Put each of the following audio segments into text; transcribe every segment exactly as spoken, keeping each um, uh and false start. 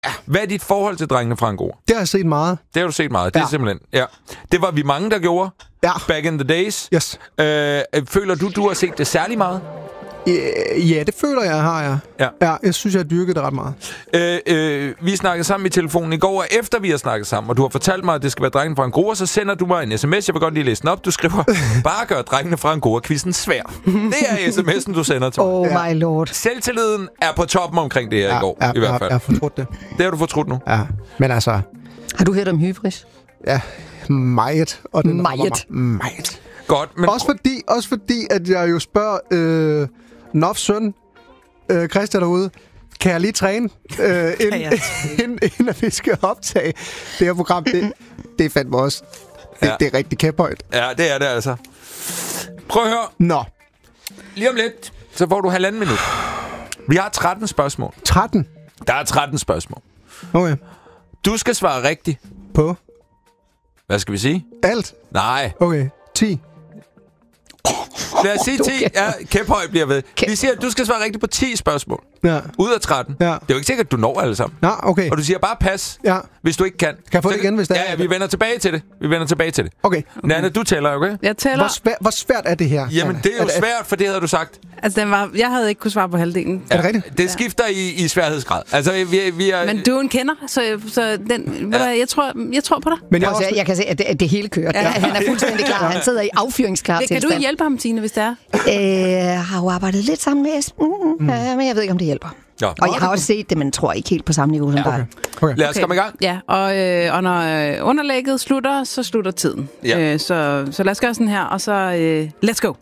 Ja. Hvad er dit forhold til drengene fra Angora? Det har jeg set meget. Det har du set meget. Det ja. er simpelthen... Ja. Det var vi mange, der gjorde. Ja. Back in the days. Yes. Øh, føler du, du har set det særlig meget? Ja, det føler jeg, har jeg. Ja. Ja, jeg synes, jeg har dyrket det ret meget. Øh, øh, vi snakkede sammen i telefonen i går, og efter vi har snakket sammen, og du har fortalt mig, at det skal være drengene fra Angora, så sender du mig en sms. Jeg vil godt lige læse den op. Du skriver, bare gør drengene fra Angora-quizzen svær. Det er sms'en, du sender til mig. Oh my lord. Selvtilliden er på toppen omkring det her ja, i går, ja, i hvert fald. Jeg har fortrudt det. Det har du fortrudt nu? Ja, men altså... Har du hørt om hybris? Ja, meget. Og den meget. Meget. Godt, men... Også fordi, også fordi at jeg jo spørger øh, Nofs søn, øh, Christian derude, kan jeg lige træne, øh, inden, inden, inden at vi skal optage det her program? Det, det er fandme også. Det, ja. det er rigtig kæphøjt. Ja, det er det altså. Prøv at høre. Nå. Lige om lidt, så får du halvanden minut. Vi har tretten spørgsmål. tretten? Der er tretten spørgsmål. Okay. Du skal svare rigtigt. På? Hvad skal vi sige? Alt? Nej. Okay. ti. Lad os sige ti. Ja, kæphøj bliver ved. Vi siger, at du skal svare rigtigt på ti spørgsmål. Ja. Ud af tretten. Ja. Det er jo ikke sikkert, at du når alle sammen. Nå, okay. Og du siger bare pas, ja. hvis du ikke kan. Kan jeg få så, det igen, hvis det ja, er? Ja, vi vender tilbage til det. Vi vender tilbage til det. Okay. Nanne, du tæller, okay? Jeg tæller. Hvor, svær, hvor svært er det her? Jamen, det er jo svært, for det havde du sagt. Altså, den var, jeg havde ikke kunne svare på halvdelen. Ja. Er det rigtigt? Det skifter i, i sværhedsgrad. Altså, vi, vi er... Men du er en kender, så, så den, ja. jeg, tror, jeg tror på dig. Men jeg, også, jeg kan se, at det, at det hele kører. Ja. Han er fuldstændig klar. Han sidder i affyringsklar tilstand. Kan du hjælpe ham, Tine, hvis det er? Øh, har jo arbejdet lidt sammen med Esben, mm. ja, men jeg ved ikke, om det hjælper. Ja. Og jeg har også set det, men tror ikke helt på samme niveau som ja, okay. dig. Okay. Lad os komme i gang. Ja, og, øh, og når øh, underlægget slutter, så slutter tiden. Ja. Øh, så, så lad os gøre sådan her, og så øh, let's go.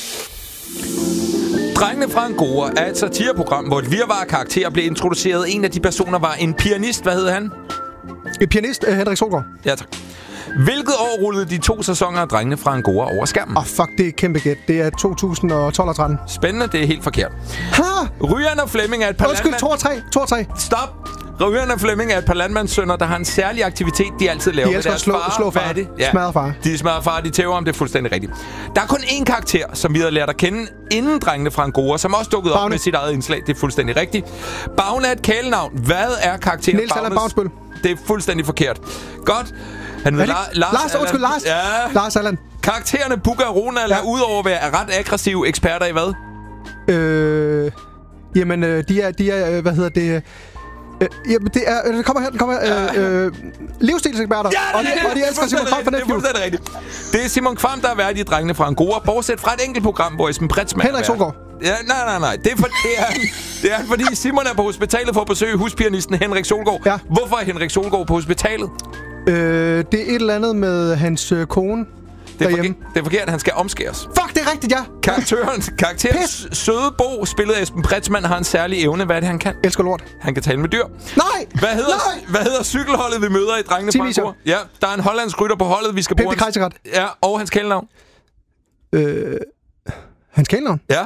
Drengene fra Angora er et satireprogram, hvor et virvar af karakterer blev introduceret. En af de personer var en pianist. Hvad hed han? En pianist, uh, Henrik Solgaard. Ja, tak. Hvilket år rullede de to sæsoner af Drengene fra Angora over skærmen? Åh, oh, fuck, det er kæmpe gæt. Det er to tusind og tolv og tretten. Spændende, det er helt forkert. Ha! Ryan og Flemming er et par Undskyld, landmand... to og tre. to og tre. Stop! Ryan og Flemming er et par landmandssønner, der har en særlig aktivitet, de altid laver de med deres slå, far. slå far. Hvad er det? Ja. Smadrer far. De smadrer far, de tæver om, det er fuldstændig rigtigt. Der er kun én karakter, som vi havde lært at kende inden Drengene fra Angora, som også dukkede op med sit eget indslag. Det er fuldstændig rigtigt. Bagne er et kælenavn. Hvad er karakteren Niels Allan Bavnsbøl. Det er fuldstændig forkert. Godt. Han hedder La- Lars Lars, Allan. undskyld, Lars. Ja. Lars Allan. Karaktererne Bugga og Ronald ja. er udover at være ret aggressive eksperter i hvad? Øh... Jamen, øh, de er... De er øh, hvad hedder det... Øh, jamen, det er... Øh, det kommer her, det kommer her. Øh, øh, livsstilseksperter. Ja, og, de, og de elsker Simon Kvam fra Nephew. Det er fuldstændig rigtigt. Det er Simon Kvam, der er værd i Drengene fra Angora, bortset fra et enkelt program, hvor Esben Pretzmann Henrik Solgaard. Ja, nej, nej, nej. Det er, for, det, er, det er fordi Simon er på hospitalet for at besøge huspianisten Henrik Solgaard. Ja. Hvorfor er Henrik Solgaard på hospitalet? Øh, det er et eller andet med hans øh, kone. Det er, forkert, det er forkert, han skal omskæres. Fuck, det er rigtigt, ja! Karakteren, karakteren søde Bo, spillet af Esben Pretzmann, har en særlig evne. Hvad er det, han kan? Elsker lort. Han kan tale med dyr. Nej! Hvad hedder, Nej! hvad hedder cykelholdet, vi møder i Drengene fra Angora? Ja, der er en hollandsk rytter på holdet, vi skal bruge. Hans... Ja, og hans kælenavn. Øh, hans kælenavn? Ja.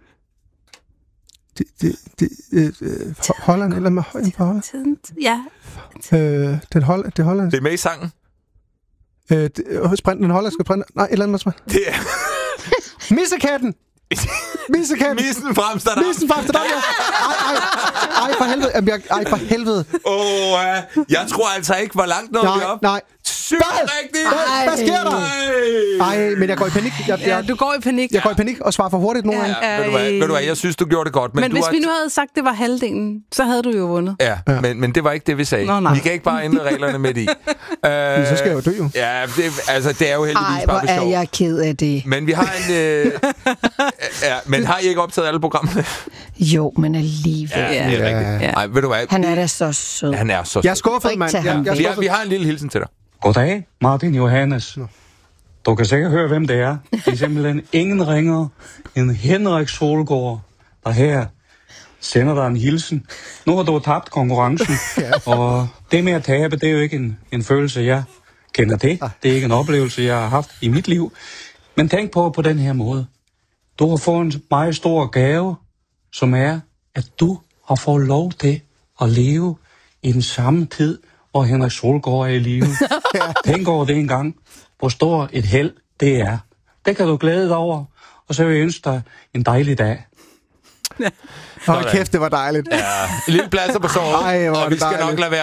Det, det, det, øh, Holland, eller med Holland på Holland? Ja. Øh, den hold, det Holland. Det er med i sangen. Øh, det, sprint, den hollandske sprint. Nej, et eller andet med Det er... Missekatten! Missekatten! Missen fra Amsterdam! Missen fra Amsterdam, ja! Ej, ej, ej, for helvede! Jamen, jeg, ej, for helvede! Åh, oh, uh, jeg tror altså ikke, hvor langt nåede vi op. Nej, sygt rigtigt! Hvad, hvad sker der? Ej, men jeg går i panik. Jeg, jeg, ja, du går i panik. Jeg går i panik og svarer for hurtigt nogle gange. Ja, ved, du hvad, ved du hvad, jeg synes, du gjorde det godt. Men, men du hvis har... vi nu havde sagt, det var halvdelen, så havde du jo vundet. Ja, ja. Men, men det var ikke det, vi sagde. Nå, vi kan ikke bare ændre reglerne midt i. uh, så skal jeg jo dø, jo. Ja, det, altså, det er jo heldigvis Ej, bare hvor er jeg ked af det. Men vi har en... Øh, ja, men har I ikke optaget alle programmerne? Jo, men alligevel. Ja, det er rigtigt. Ja. Ej, ved du hvad? Han er da så sød. Han er så sød. Jeg er skuffet, mand. Ja, jeg, jeg vi, har, vi har en lille hilsen til dig. Goddag, Martin Johannes. Du kan sikkert høre, hvem det er. Det er simpelthen ingen ringer end Henrik Solgaard, der her sender dig en hilsen. Nu har du tabt konkurrencen, og det med at tabe, det er jo ikke en, en følelse, jeg kender det. Det er ikke en oplevelse, jeg har haft i mit liv. Men tænk på på den her måde. Du har fået en meget stor gave, som er, at du har fået lov til at leve i den samme tid, hvor Henrik Solgaard er i live. Tænk over det en gang, hvor stor et held det er. Det kan du glæde dig over, og så vil jeg ønske dig en dejlig dag. Hold kæft, det var dejligt. Ja, en lille plads på såret, Ej, hvor var og vi det skal nok dejligt. lade være